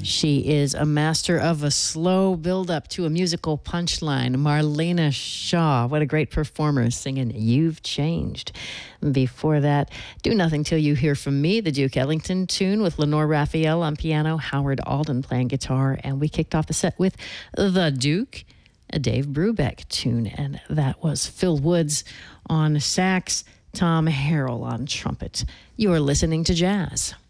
She is a master of a slow build-up to a musical punchline. Marlena Shaw, what a great performer, singing You've Changed. Before that, Do Nothing Till You Hear From Me, the Duke Ellington tune with Lenore Raphael on piano, Howard Alden playing guitar, and we kicked off the set with The Duke, a Dave Brubeck tune, and that was Phil Woods on sax, Tom Harrell on trumpet. You are listening to jazz.